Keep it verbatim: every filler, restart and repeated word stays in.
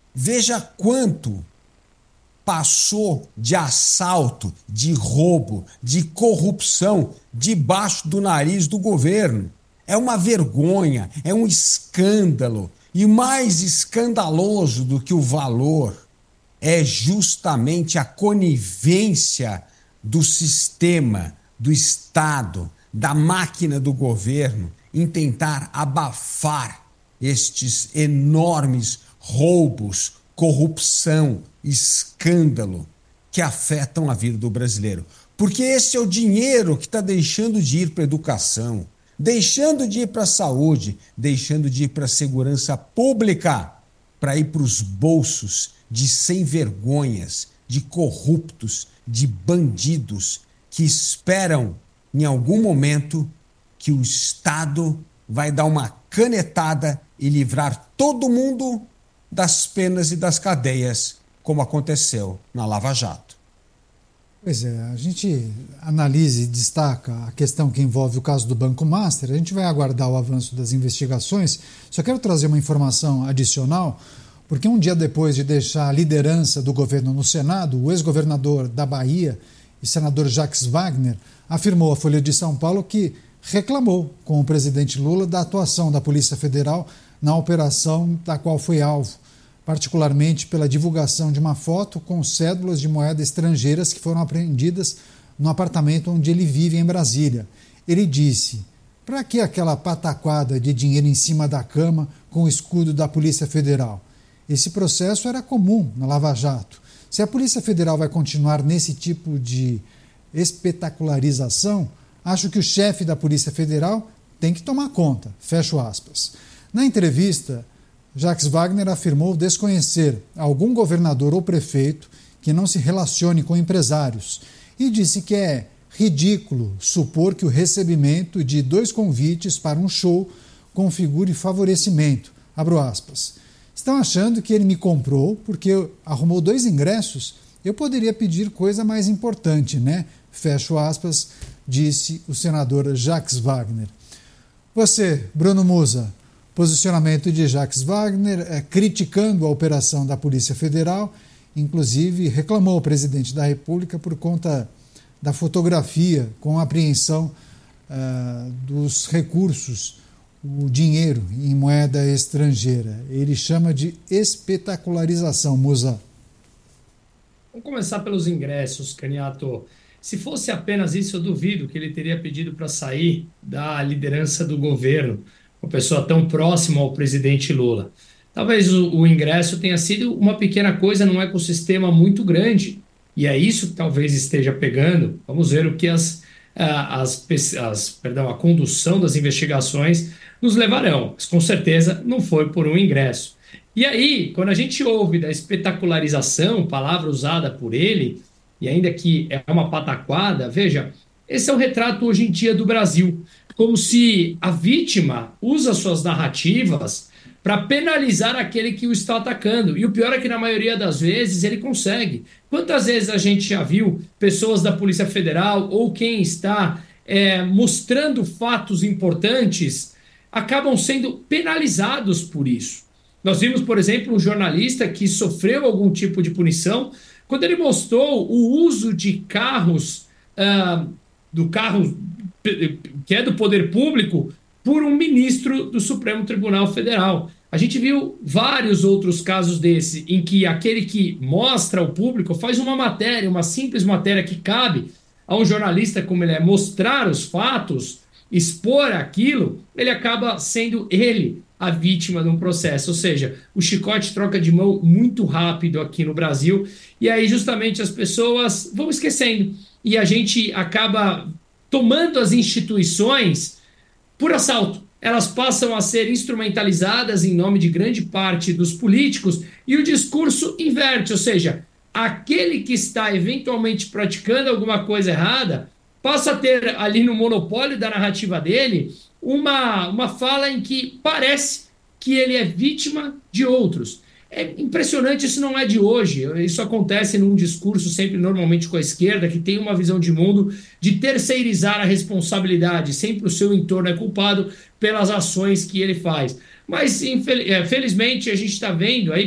Veja quanto passou de assalto, de roubo, de corrupção debaixo do nariz do governo. É uma vergonha, é um escândalo. E mais escandaloso do que o valor é justamente a conivência do sistema, do Estado, da máquina do governo em tentar abafar estes enormes roubos, corrupção, escândalo que afetam a vida do brasileiro. Porque esse é o dinheiro que está deixando de ir para a educação, deixando de ir para a saúde, deixando de ir para a segurança pública, para ir para os bolsos de sem-vergonhas, de corruptos, de bandidos que esperam, em algum momento, que o Estado vai dar uma canetada e livrar todo mundo das penas e das cadeias, como aconteceu na Lava Jato. Pois é, a gente analisa e destaca a questão que envolve o caso do Banco Master. A gente vai aguardar o avanço das investigações. Só quero trazer uma informação adicional, porque um dia depois de deixar a liderança do governo no Senado, o ex-governador da Bahia e senador Jacques Wagner afirmou à Folha de São Paulo que reclamou com o presidente Lula da atuação da Polícia Federal na operação da qual foi alvo, particularmente pela divulgação de uma foto com cédulas de moeda estrangeiras que foram apreendidas no apartamento onde ele vive em Brasília. Ele disse: para que aquela pataquada de dinheiro em cima da cama com o escudo da Polícia Federal? Esse processo era comum na Lava Jato. Se a Polícia Federal vai continuar nesse tipo de espetacularização, acho que o chefe da Polícia Federal tem que tomar conta. Fecho aspas. Na entrevista, Jacques Wagner afirmou desconhecer algum governador ou prefeito que não se relacione com empresários e disse que é ridículo supor que o recebimento de dois convites para um show configure favorecimento. Abro aspas. Estão achando que ele me comprou porque arrumou dois ingressos? Eu poderia pedir coisa mais importante, né? Fecho aspas, disse o senador Jacques Wagner. Você, Bruno Musa, posicionamento de Jacques Wagner é, criticando a operação da Polícia Federal, inclusive reclamou ao presidente da República por conta da fotografia com a apreensão uh, dos recursos, o dinheiro em moeda estrangeira. Ele chama de espetacularização, Musa. Vamos começar pelos ingressos, Caniato. Se fosse apenas isso, eu duvido que ele teria pedido para sair da liderança do governo, uma pessoa tão próxima ao presidente Lula. Talvez o, o ingresso tenha sido uma pequena coisa num ecossistema muito grande, e é isso que talvez esteja pegando. Vamos ver o que as, as, as, perdão, a condução das investigações nos levarão. Mas com certeza não foi por um ingresso. E aí, quando a gente ouve da espetacularização, palavra usada por ele, e ainda que é uma pataquada, veja, esse é o retrato hoje em dia do Brasil, como se a vítima usa suas narrativas para penalizar aquele que o está atacando. E o pior é que na maioria das vezes ele consegue. Quantas vezes a gente já viu pessoas da Polícia Federal ou quem está é, mostrando fatos importantes acabam sendo penalizados por isso. Nós vimos, por exemplo, um jornalista que sofreu algum tipo de punição quando ele mostrou o uso de carros, uh, do carro que é do poder público, por um ministro do Supremo Tribunal Federal. A gente viu vários outros casos desse, em que aquele que mostra ao público faz uma matéria, uma simples matéria que cabe a um jornalista como ele é, mostrar os fatos, expor aquilo, ele acaba sendo ele a vítima de um processo. Ou seja, o chicote troca de mão muito rápido aqui no Brasil, e aí justamente as pessoas vão esquecendo, e a gente acaba tomando as instituições por assalto. Elas passam a ser instrumentalizadas em nome de grande parte dos políticos, e o discurso inverte, ou seja, aquele que está eventualmente praticando alguma coisa errada passa a ter ali no monopólio da narrativa dele uma, uma fala em que parece que ele é vítima de outros. É impressionante, isso não é de hoje, isso acontece num discurso sempre normalmente com a esquerda, que tem uma visão de mundo de terceirizar a responsabilidade, sempre o seu entorno é culpado pelas ações que ele faz. Mas, infelizmente, a gente está vendo aí